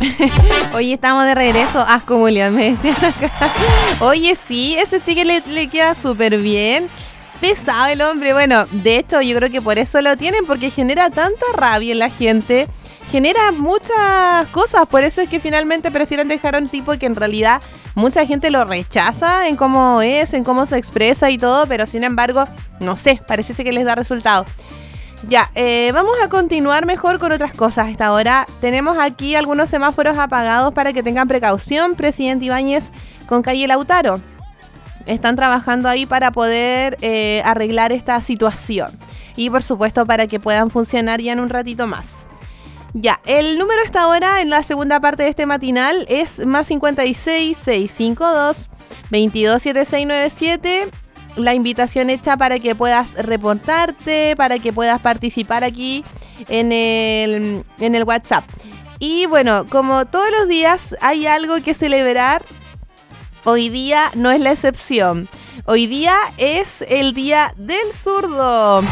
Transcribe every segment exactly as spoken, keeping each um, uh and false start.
Oye, estamos de regreso. Ascomulión, me decían acá. Oye, sí, ese sticker le, le queda súper bien. Pesado el hombre. Bueno, de hecho, yo creo que por eso lo tienen, porque genera tanta rabia en la gente. Genera muchas cosas. Por eso es que finalmente prefieren dejar a un tipo que en realidad mucha gente lo rechaza en cómo es, en cómo se expresa y todo. Pero sin embargo, no sé, parece que les da resultado. Ya, eh, vamos a continuar mejor con otras cosas. Hasta ahora tenemos aquí algunos semáforos apagados para que tengan precaución. Presidente Ibáñez con calle Lautaro. Están trabajando ahí para poder eh, arreglar esta situación. Y por supuesto para que puedan funcionar ya en un ratito más. Ya, el número hasta ahora en la segunda parte de este matinal es más cincuenta y seis, seiscientos cincuenta y dos, veintidós setenta y seis noventa y siete. La invitación hecha para que puedas reportarte, para que puedas participar aquí en el, en el WhatsApp. Y bueno, como todos los días hay algo que celebrar, hoy día no es la excepción. Hoy día es el Día del Zurdo.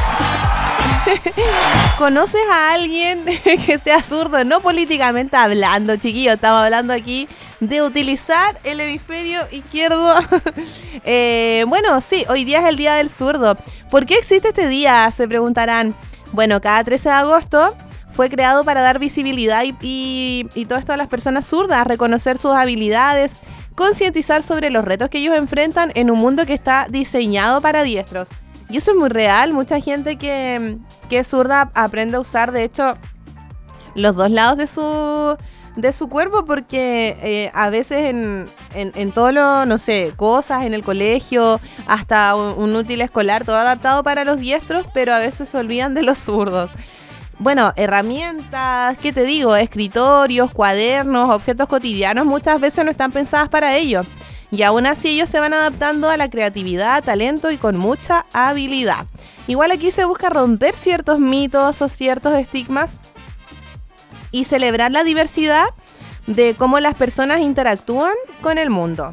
¿Conoces a alguien que sea zurdo? No políticamente hablando, chiquillos, estamos hablando aquí de utilizar el hemisferio izquierdo. eh, bueno, sí, hoy día es el Día del Zurdo. ¿Por qué existe este día? Se preguntarán. Bueno, cada trece de agosto fue creado para dar visibilidad y, y, y todo esto a las personas zurdas, reconocer sus habilidades, concientizar sobre los retos que ellos enfrentan en un mundo que está diseñado para diestros. Y eso es muy real. Mucha gente que, que es zurda aprende a usar, de hecho, los dos lados de su, de su cuerpo, porque eh, a veces en, en, en todo lo, no sé, cosas en el colegio, hasta un, un útil escolar, todo adaptado para los diestros, pero a veces se olvidan de los zurdos. Bueno, herramientas, ¿qué te digo? Escritorios, cuadernos, objetos cotidianos, muchas veces no están pensadas para ello. Y aún así ellos se van adaptando a la creatividad, talento y con mucha habilidad. Igual aquí se busca romper ciertos mitos o ciertos estigmas y celebrar la diversidad de cómo las personas interactúan con el mundo.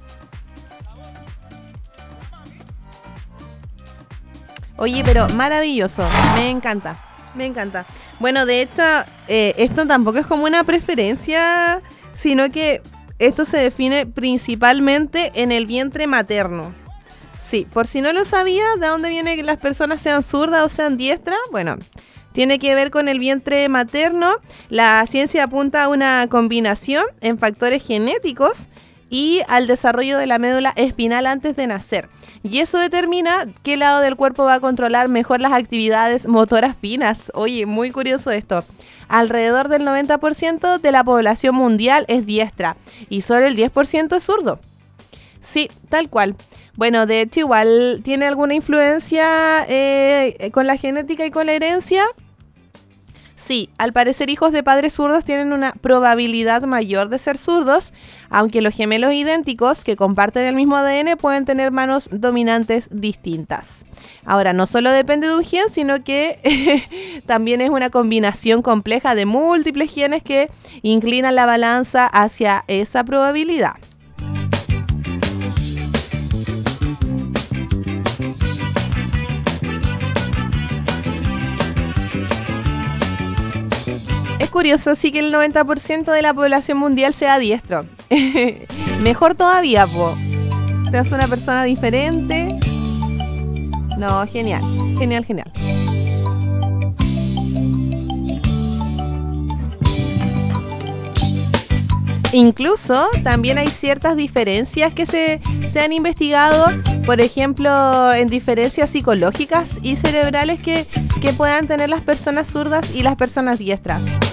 Oye, pero maravilloso, me encanta, me encanta. Bueno, de hecho, eh, esto tampoco es como una preferencia, sino que esto se define principalmente en el vientre materno. Sí, por si no lo sabía, ¿de dónde viene que las personas sean zurdas o sean diestras? Bueno, tiene que ver con el vientre materno. La ciencia apunta a una combinación en factores genéticos y al desarrollo de la médula espinal antes de nacer. Y eso determina qué lado del cuerpo va a controlar mejor las actividades motoras finas. Oye, muy curioso esto. Alrededor del noventa por ciento de la población mundial es diestra y solo el diez por ciento es zurdo. Sí, tal cual. Bueno, de hecho igual tiene alguna influencia eh, con la genética y con la herencia. Sí, al parecer hijos de padres zurdos tienen una probabilidad mayor de ser zurdos, aunque los gemelos idénticos que comparten el mismo A D N pueden tener manos dominantes distintas. Ahora, no solo depende de un gen, sino que eh, también es una combinación compleja de múltiples genes que inclinan la balanza hacia esa probabilidad. Es curioso, sí, que el noventa por ciento de la población mundial sea diestro. Mejor todavía, po. Te hace una persona diferente. No, genial, genial, genial. Incluso también hay ciertas diferencias que se, se han investigado, por ejemplo, en diferencias psicológicas y cerebrales que, que puedan tener las personas zurdas y las personas diestras.